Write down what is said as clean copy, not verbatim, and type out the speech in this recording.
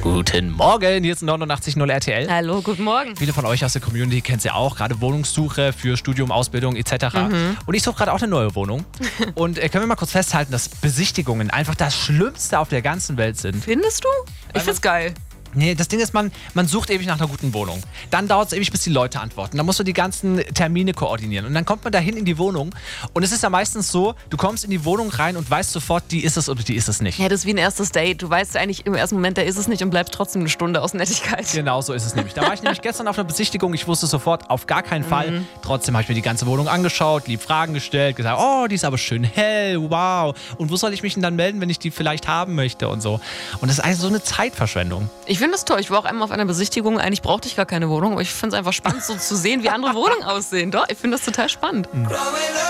Guten Morgen, hier ist 89.0 RTL. Hallo, guten Morgen. Viele von euch aus der Community kennen es ja auch, gerade Wohnungssuche für Studium, Ausbildung etc. Und ich suche gerade auch eine neue Wohnung. Und können wir mal kurz festhalten, dass Besichtigungen einfach das Schlimmste auf der ganzen Welt sind. Findest du? Ich find's geil. Nee, das Ding ist, man sucht ewig nach einer guten Wohnung. Dann dauert es ewig, bis die Leute antworten. Dann musst du die ganzen Termine koordinieren. Und dann kommt man dahin in die Wohnung. Und es ist ja meistens so, du kommst in die Wohnung rein und weißt sofort, die ist es oder die ist es nicht. Ja, das ist wie ein erstes Date. Du weißt eigentlich im ersten Moment, der ist es nicht und bleibst trotzdem eine Stunde aus Nettigkeit. Genau so ist es nämlich. Da war ich nämlich gestern auf einer Besichtigung. Ich wusste sofort, auf gar keinen Fall. Trotzdem habe ich mir die ganze Wohnung angeschaut, lieb Fragen gestellt, gesagt, oh, die ist aber schön hell, wow. Und wo soll ich mich denn dann melden, wenn ich die vielleicht haben möchte und so. Und das ist eigentlich so eine Zeitverschwendung. Ich finde das toll. Ich war auch einmal auf einer Besichtigung. Eigentlich brauchte ich gar keine Wohnung, aber ich finde es einfach spannend, so zu sehen, wie andere Wohnungen aussehen. Doch, ich finde das total spannend.